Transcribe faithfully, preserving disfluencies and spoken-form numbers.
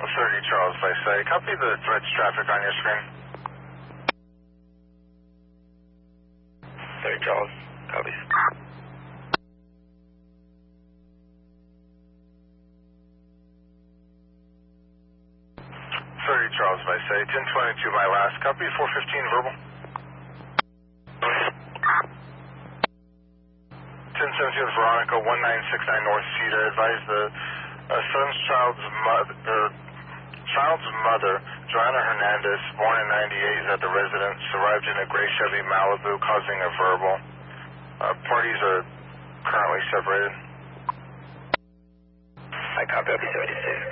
thirty Charles Vice. Copy the threats traffic on your screen. thirty Charles, copies. thirty Charles Vice. ten twenty-two my last. Copy four fifteen verbal. ten seventeen Veronica one nine six nine North Cedar. Advise the uh, son's child's mother, er, child's mother, Joanna Hernandez, born in ninety-eight, is at the residence. Arrived in a gray Chevy Malibu, causing a verbal. Uh, parties are currently separated. I copy up seventy-six.